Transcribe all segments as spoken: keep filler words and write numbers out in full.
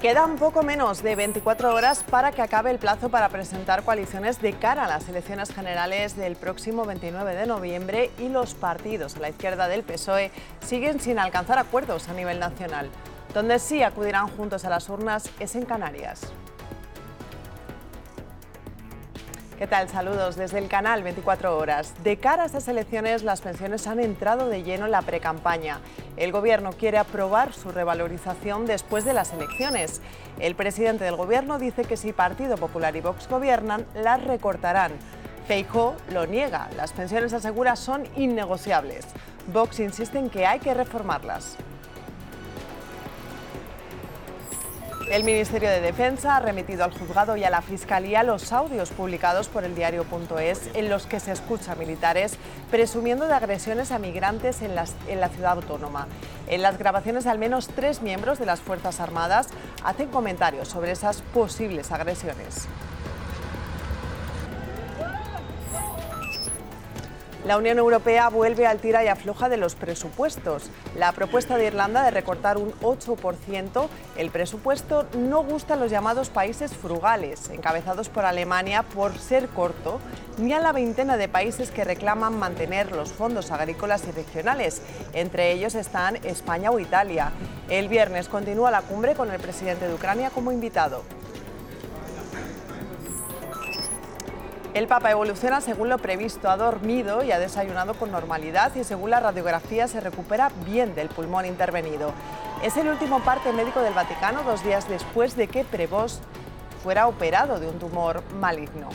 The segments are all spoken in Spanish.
Quedan poco menos de veinticuatro horas para que acabe el plazo para presentar coaliciones de cara a las elecciones generales del próximo veintinueve de noviembre y los partidos a la izquierda del P S O E siguen sin alcanzar acuerdos a nivel nacional. Donde sí acudirán juntos a las urnas es en Canarias. ¿Qué tal? Saludos desde el canal veinticuatro horas. De cara a estas elecciones, las pensiones han entrado de lleno en la precampaña. El Gobierno quiere aprobar su revalorización después de las elecciones. El presidente del Gobierno dice que si Partido Popular y Vox gobiernan, las recortarán. Feijóo lo niega. Las pensiones, asegura, son innegociables. Vox insiste en que hay que reformarlas. El Ministerio de Defensa ha remitido al juzgado y a la Fiscalía los audios publicados por el diario punto es en los que se escucha a militares presumiendo de agresiones a migrantes en, las, en la ciudad autónoma. En las grabaciones, al menos tres miembros de las Fuerzas Armadas hacen comentarios sobre esas posibles agresiones. La Unión Europea vuelve al tira y afloja de los presupuestos. La propuesta de Irlanda de recortar un ocho por ciento el presupuesto no gusta a los llamados países frugales, encabezados por Alemania por ser corto, ni a la veintena de países que reclaman mantener los fondos agrícolas y regionales. Entre ellos están España o Italia. El viernes continúa la cumbre con el presidente de Ucrania como invitado. El Papa evoluciona según lo previsto, ha dormido y ha desayunado con normalidad y según la radiografía se recupera bien del pulmón intervenido. Es el último parte médico del Vaticano dos días después de que Prevost fuera operado de un tumor maligno.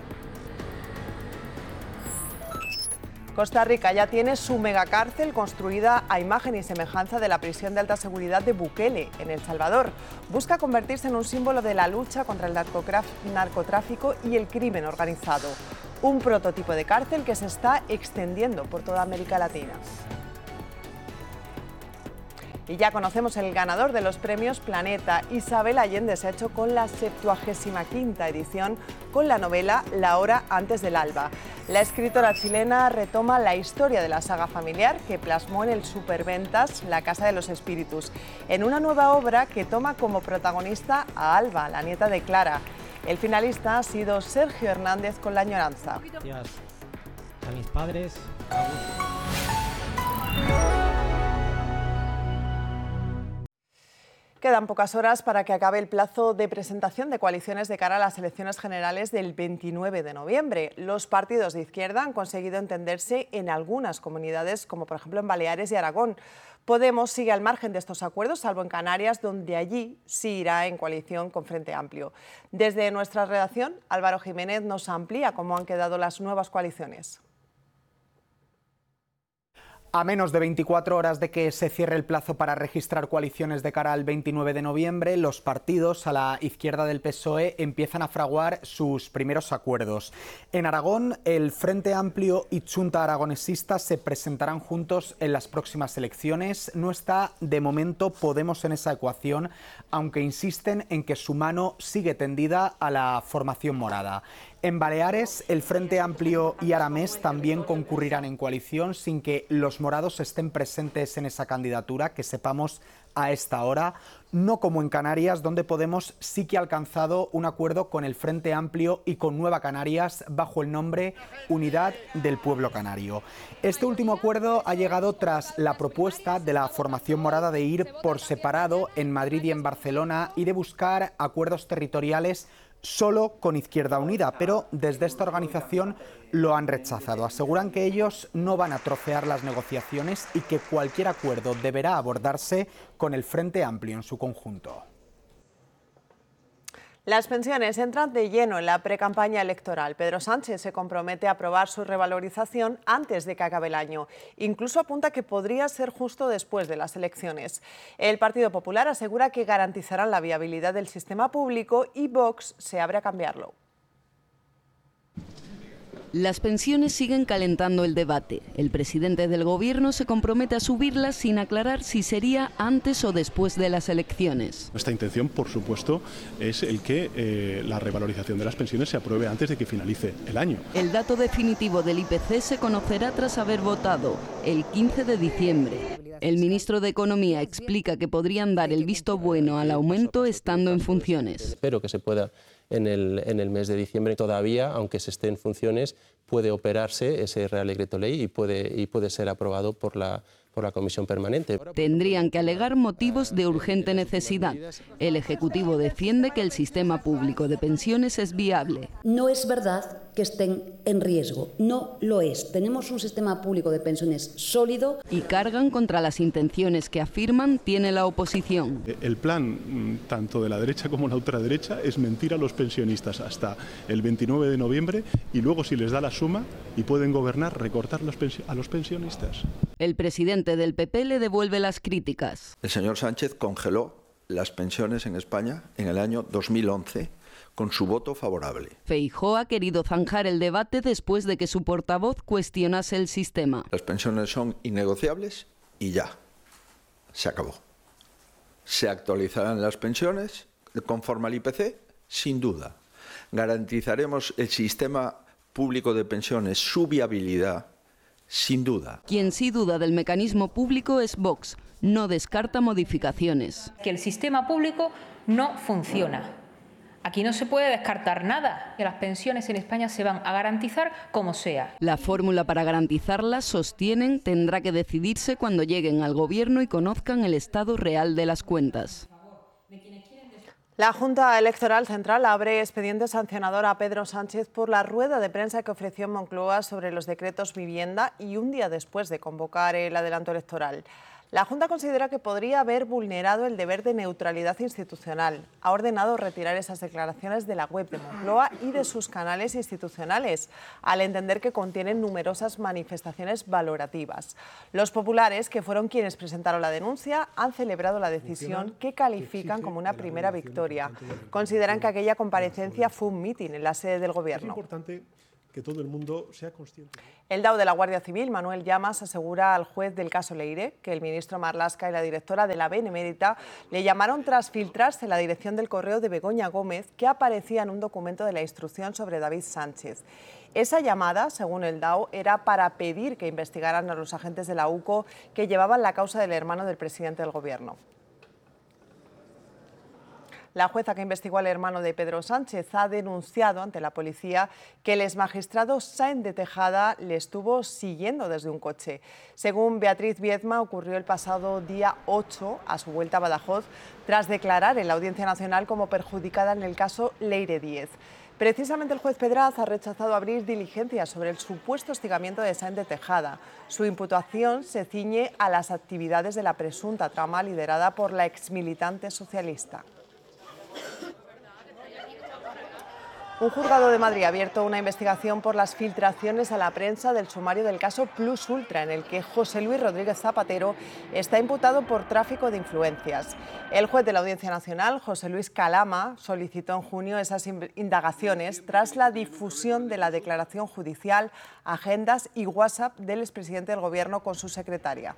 Costa Rica ya tiene su megacárcel construida a imagen y semejanza de la prisión de alta seguridad de Bukele, en El Salvador. Busca convertirse en un símbolo de la lucha contra el narcotráfico y el crimen organizado. Un prototipo de cárcel que se está extendiendo por toda América Latina. Y ya conocemos el ganador de los premios Planeta. Isabel Allende se ha hecho con la septuagésima quinta edición con la novela La hora antes del alba. La escritora chilena retoma la historia de la saga familiar que plasmó en el Superventas La casa de los espíritus, en una nueva obra que toma como protagonista a Alba, la nieta de Clara. El finalista ha sido Sergio Hernández con La añoranza. Gracias a mis padres. Quedan pocas horas para que acabe el plazo de presentación de coaliciones de cara a las elecciones generales del veintinueve de noviembre. Los partidos de izquierda han conseguido entenderse en algunas comunidades, como por ejemplo en Baleares y Aragón. Podemos sigue al margen de estos acuerdos, salvo en Canarias, donde allí sí irá en coalición con Frente Amplio. Desde nuestra redacción, Álvaro Jiménez nos amplía cómo han quedado las nuevas coaliciones. A menos de veinticuatro horas de que se cierre el plazo para registrar coaliciones de cara al veintinueve de noviembre, los partidos a la izquierda del P S O E empiezan a fraguar sus primeros acuerdos. En Aragón, el Frente Amplio y Chunta Aragonesista se presentarán juntos en las próximas elecciones. No está de momento Podemos en esa ecuación, aunque insisten en que su mano sigue tendida a la formación morada. En Baleares, el Frente Amplio y Aramés también concurrirán en coalición sin que los morados estén presentes en esa candidatura, que sepamos a esta hora, no como en Canarias, donde Podemos sí que ha alcanzado un acuerdo con el Frente Amplio y con Nueva Canarias bajo el nombre Unidad del Pueblo Canario. Este último acuerdo ha llegado tras la propuesta de la formación morada de ir por separado en Madrid y en Barcelona y de buscar acuerdos territoriales solo con Izquierda Unida, pero desde esta organización lo han rechazado. Aseguran que ellos no van a trocear las negociaciones y que cualquier acuerdo deberá abordarse con el Frente Amplio en su conjunto. Las pensiones entran de lleno en la precampaña electoral. Pedro Sánchez se compromete a aprobar su revalorización antes de que acabe el año. Incluso apunta que podría ser justo después de las elecciones. El Partido Popular asegura que garantizarán la viabilidad del sistema público y Vox se abre a cambiarlo. Las pensiones siguen calentando el debate. El presidente del Gobierno se compromete a subirlas sin aclarar si sería antes o después de las elecciones. Nuestra intención, por supuesto, es el que eh, la revalorización de las pensiones se apruebe antes de que finalice el año. El dato definitivo del I P C se conocerá tras haber votado el quince de diciembre. El ministro de Economía explica que podrían dar el visto bueno al aumento estando en funciones. Espero que se pueda en el, en el mes de diciembre. Todavía, aunque se esté en funciones, puede operarse ese Real Decreto Ley y puede, y puede ser aprobado por la por la Comisión Permanente. Tendrían que alegar motivos de urgente necesidad. El Ejecutivo defiende que el sistema público de pensiones es viable. No es verdad que estén en riesgo, no lo es. Tenemos un sistema público de pensiones sólido. Y cargan contra las intenciones que afirman tiene la oposición. El plan, tanto de la derecha como la ultraderecha, es mentir a los pensionistas hasta el veintinueve de noviembre y luego, si les da la suma y pueden gobernar, recortar los a los pensionistas. El presidente del P P le devuelve las críticas. El señor Sánchez congeló las pensiones en España en el año dos mil once con su voto favorable. Feijóo ha querido zanjar el debate después de que su portavoz cuestionase el sistema. Las pensiones son innegociables y ya, se acabó. Se actualizarán las pensiones conforme al I P C, sin duda. Garantizaremos el sistema público de pensiones, su viabilidad, sin duda. Quien sí duda del mecanismo público es Vox. No descarta modificaciones. Que el sistema público no funciona. Aquí no se puede descartar nada. Que las pensiones en España se van a garantizar como sea. La fórmula para garantizarlas, sostienen, tendrá que decidirse cuando lleguen al Gobierno y conozcan el estado real de las cuentas. La Junta Electoral Central abre expediente sancionador a Pedro Sánchez por la rueda de prensa que ofreció en Moncloa sobre los decretos vivienda y un día después de convocar el adelanto electoral. La Junta considera que podría haber vulnerado el deber de neutralidad institucional. Ha ordenado retirar esas declaraciones de la web de Moncloa y de sus canales institucionales, al entender que contienen numerosas manifestaciones valorativas. Los populares, que fueron quienes presentaron la denuncia, han celebrado la decisión que califican como una primera victoria. Consideran que aquella comparecencia fue un mitin en la sede del Gobierno. Que todo el mundo sea consciente. El D A O de la Guardia Civil, Manuel Llamas, asegura al juez del caso Leire que el ministro Marlaska y la directora de la Benemérita le llamaron tras filtrarse la dirección del correo de Begoña Gómez, que aparecía en un documento de la instrucción sobre David Sánchez. Esa llamada, según el D A O, era para pedir que investigaran a los agentes de la U C O que llevaban la causa del hermano del presidente del Gobierno. La jueza que investigó al hermano de Pedro Sánchez ha denunciado ante la policía que el exmagistrado Sáenz de Tejada le estuvo siguiendo desde un coche. Según Beatriz Viedma, ocurrió el pasado día ocho, a su vuelta a Badajoz, tras declarar en la Audiencia Nacional como perjudicada en el caso Leire Díez. Precisamente el juez Pedraz ha rechazado abrir diligencias sobre el supuesto hostigamiento de Sáenz de Tejada. Su imputación se ciñe a las actividades de la presunta trama liderada por la exmilitante socialista. Un juzgado de Madrid ha abierto una investigación por las filtraciones a la prensa del sumario del caso Plus Ultra, en el que José Luis Rodríguez Zapatero está imputado por tráfico de influencias. El juez de la Audiencia Nacional, José Luis Calama, solicitó en junio esas indagaciones tras la difusión de la declaración judicial, agendas y WhatsApp del expresidente del Gobierno con su secretaria.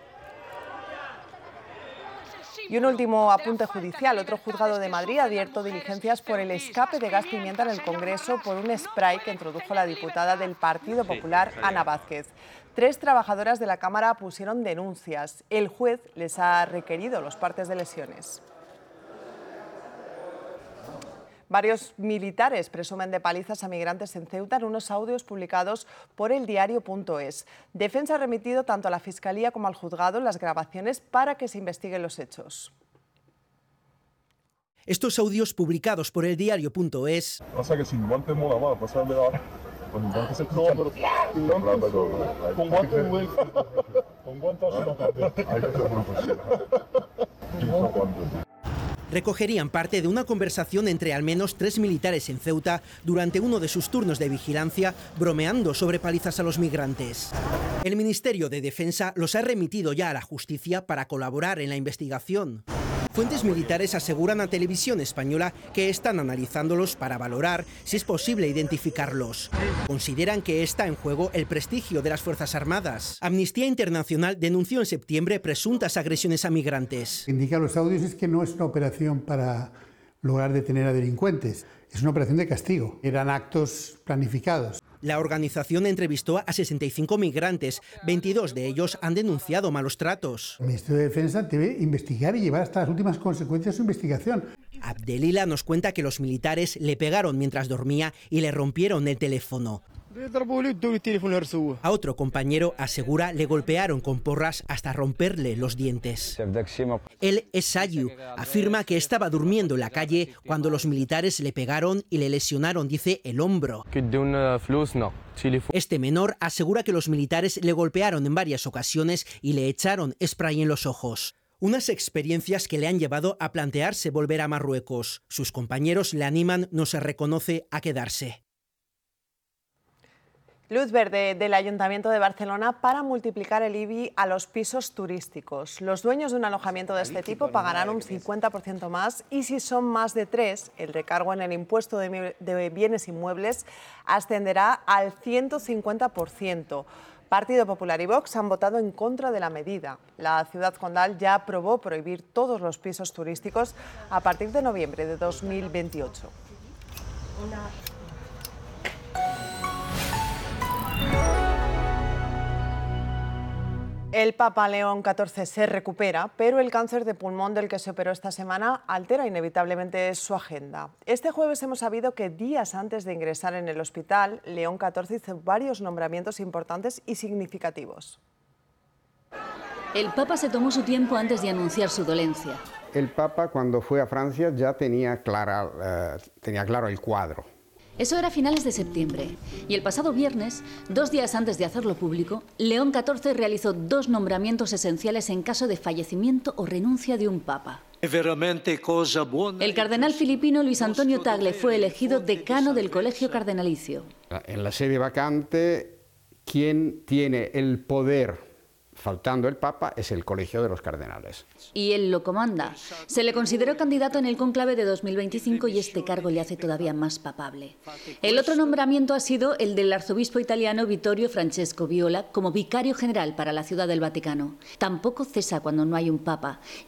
Y un último apunte judicial. Otro juzgado de Madrid ha abierto diligencias por el escape de gas pimienta en el Congreso por un spray que introdujo la diputada del Partido Popular, Ana Vázquez. Tres trabajadoras de la Cámara pusieron denuncias. El juez les ha requerido los partes de lesiones. Varios militares presumen de palizas a migrantes en Ceuta en unos audios publicados por el diario punto es. Defensa ha remitido tanto a la Fiscalía como al juzgado las grabaciones para que se investiguen los hechos. Estos audios publicados por el diario punto es... Pasa que sin guantes mola más, pasarme la... Con guantes se escucha... No, pero... Con guantes... Con guantes... Hay que ser profesional. Recogerían parte de una conversación entre al menos tres militares en Ceuta durante uno de sus turnos de vigilancia, bromeando sobre palizas a los migrantes. El Ministerio de Defensa los ha remitido ya a la justicia para colaborar en la investigación. Fuentes militares aseguran a Televisión Española que están analizándolos para valorar si es posible identificarlos. Consideran que está en juego el prestigio de las Fuerzas Armadas. Amnistía Internacional denunció en septiembre presuntas agresiones a migrantes. Lo que indican los audios es que no es una operación para lograr detener a delincuentes, es una operación de castigo. Eran actos planificados. La organización entrevistó a sesenta y cinco migrantes, veintidós de ellos han denunciado malos tratos. El Ministerio de Defensa debe investigar y llevar hasta las últimas consecuencias su investigación. Abdelila nos cuenta que los militares le pegaron mientras dormía y le rompieron el teléfono. A otro compañero asegura le golpearon con porras hasta romperle los dientes. Él es Sayu, afirma que estaba durmiendo en la calle cuando los militares le pegaron y le lesionaron, dice, el hombro. Este menor asegura que los militares le golpearon en varias ocasiones y le echaron spray en los ojos. Unas experiencias que le han llevado a plantearse volver a Marruecos. Sus compañeros le animan, no se reconoce, a quedarse. Luz verde del Ayuntamiento de Barcelona para multiplicar el I B I a los pisos turísticos. Los dueños de un alojamiento de este tipo pagarán un cincuenta por ciento más y si son más de tres, el recargo en el impuesto de, de bienes inmuebles ascenderá al ciento cincuenta por ciento. Partido Popular y Vox han votado en contra de la medida. La ciudad condal ya aprobó prohibir todos los pisos turísticos a partir de noviembre de dos mil veintiocho. Una... El Papa León catorce se recupera, pero el cáncer de pulmón del que se operó esta semana altera inevitablemente su agenda. Este jueves hemos sabido que días antes de ingresar en el hospital, León catorce hizo varios nombramientos importantes y significativos. El Papa se tomó su tiempo antes de anunciar su dolencia. El Papa, cuando fue a Francia, ya tenía, clara, uh, tenía claro el cuadro. Eso era a finales de septiembre. Y el pasado viernes, dos días antes de hacerlo público, León catorce realizó dos nombramientos esenciales en caso de fallecimiento o renuncia de un papa. El cardenal filipino Luis Antonio Tagle fue elegido decano del Colegio Cardenalicio. En la sede vacante, quien tiene el poder, faltando el Papa, es el Colegio de los Cardenales. Y él lo comanda. Se le consideró candidato en el cónclave de dos mil veinticinco y este cargo le hace todavía más papable. El otro nombramiento ha sido el del arzobispo italiano Vittorio Francesco Viola como vicario general para la Ciudad del Vaticano. Tampoco cesa cuando no hay un Papa